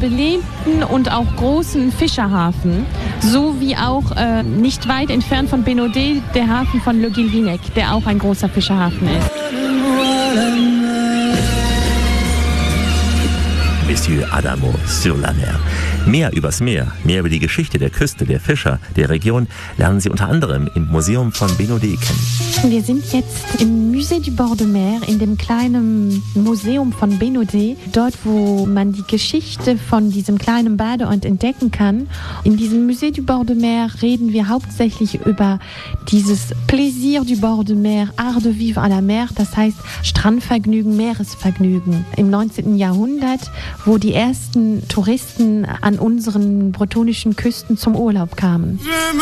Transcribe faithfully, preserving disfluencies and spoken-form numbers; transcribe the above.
belebten und auch großen Fischerhafen, sowie auch äh, nicht weit entfernt von Bénodet der Hafen von Le Guilvinec, der auch ein großer Fischerhafen ist. Monsieur Adamo sur la mer. Mehr übers Meer, mehr über die Geschichte der Küste, der Fischer, der Region lernen Sie unter anderem im Museum von Bénodet kennen. Wir sind jetzt im Musée du Bord de Mer, in dem kleinen Museum von Bénodet, dort wo man die Geschichte von diesem kleinen Badeort entdecken kann. In diesem Musée du Bord de Mer reden wir hauptsächlich über dieses Plaisir du Bord de Mer, Art de vivre à la mer, das heißt Strandvergnügen, Meeresvergnügen. Im neunzehnten Jahrhundert, wo die ersten Touristen an unseren bretonischen Küsten zum Urlaub kamen.